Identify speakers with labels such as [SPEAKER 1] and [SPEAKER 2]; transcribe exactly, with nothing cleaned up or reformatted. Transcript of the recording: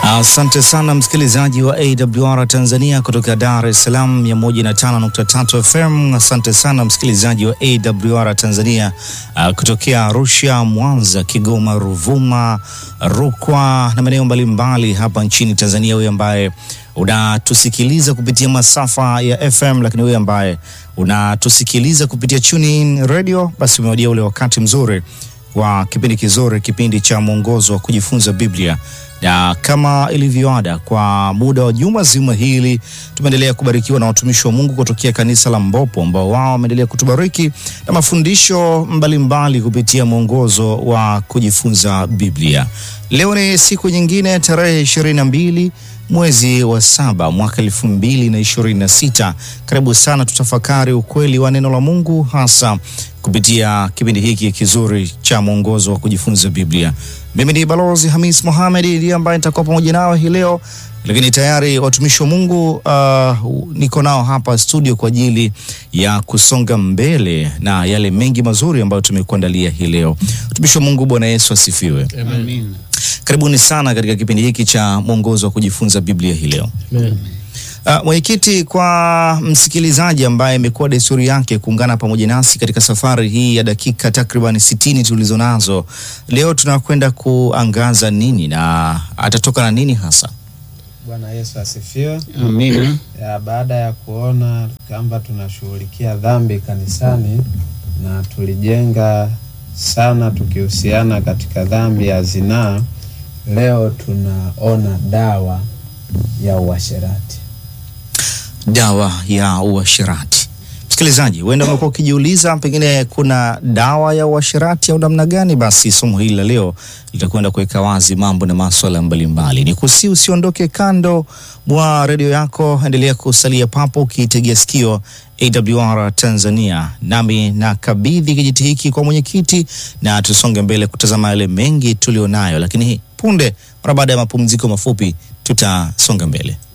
[SPEAKER 1] Asante sana msikilizaji wa A W R Tanzania kutoka Dar es Salaam mia moja na tano nukta tatu F M. Asante sana msikilizaji wa A W R Tanzania uh, kutokea Arusha, Mwanza, Kigoma, Ruvuma, Rukwa na maeneo mbalimbali hapa nchini Tanzania. Wewe ambaye unatusikiliza kupitia masafa ya F M, lakini wewe ambaye unatusikiliza kupitia TuneIn Radio, basi umewadia ule wakati mzuri wa kipindi kizuri, kipindi cha mwongozo wa kujifunza Biblia. Na kama ilivyoada kwa muda wa juma zima hili tumeendelea kubarikiwa na watumishi wa Mungu kutokea kanisa la Mbopo, ambao wao wameendelea kutubariki na mafundisho mbalimbali kupitia mwongozo wa kujifunza Biblia. Leo ni siku nyingine, tarehe ishirini na mbili mwezi wa saba mwaka elfu mbili na ishirini na sita. Karibu sana tutafakari ukweli wa neno la Mungu, hasa kupitia kipindi hiki kizuri cha mwongozo wa kujifunza Biblia. Mimi ni Balozi Hamis Mohamed, ndiye ambaye nitakuwa pamoja nawe hii leo. Lakini tayari watumishi wa Mungu uh, niko nao hapa studio kwa ajili ya kusonga mbele na yale mengi mazuri ambayo tumekuandalia hii leo. Watumishi wa Mungu, Bwana Yesu asifiwe.
[SPEAKER 2] Amen.
[SPEAKER 1] Karibuni sana katika kipindi hiki cha mwongozo wa kujifunza Biblia hii leo.
[SPEAKER 2] Amen.
[SPEAKER 1] Uh, mwenyekiti, kwa msikilizaji ambaye imekuwa desturi yake kuungana pamoja nasi katika safari hii ya dakika takriban sitini tulizo nazo, leo tunakwenda kuangaza nini na atatoka na nini hasa?
[SPEAKER 3] Bwana Yesu asifiwe.
[SPEAKER 2] Amen.
[SPEAKER 3] Ya, baada ya kuona kwamba tunashughulikia dhambi kanisani na tulijenga sana tukihusiana katika dhambi ya zinaa, leo tunaona dawa ya uasherati.
[SPEAKER 1] Dawa ya uasherati. Msikilizaji, wewe ndio umekuwa ukijiuliza pengine kuna dawa ya uasherati au namna gani? Basi somo hili la leo litakwenda kuweka wazi mambo na masuala mbalimbali. Ni kusi usiondoke kando mwa redio yako, endelea kusalia papo ukitegea sikio A W R Tanzania. Nami na kabidhi kijiti hiki kwa mwenyekiti na tusonge mbele kutazama yale mengi tulionayo, lakini punde mara baada ya mapumziko mafupi tutasonga mbele.